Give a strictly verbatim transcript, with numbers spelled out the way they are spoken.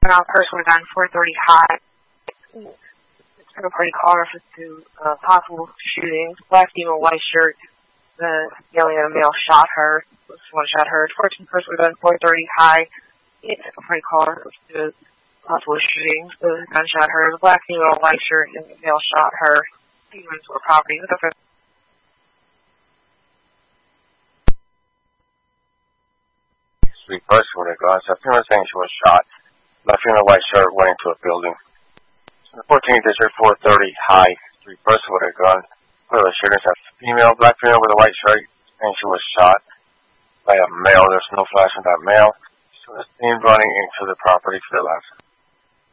Uh, person was on four thirty high. It's a pretty call reference to uh, possible shootings. Black female, white shirt. The alien male shot her. One shot her. fourteen person was on four thirty high. It's a pretty call reference to possible shootings. The gun shot her. The black female, white shirt, and the male shot her. Demons were property. Three person with a gun. So female saying she was shot. Black female, white shirt went into a building. So the fourteenth district, four thirty high. Three person with a gun. One of the shooters, a female, black female with a white shirt, and she was shot by a male. There's no flash on that male. So the team running into the property to the left.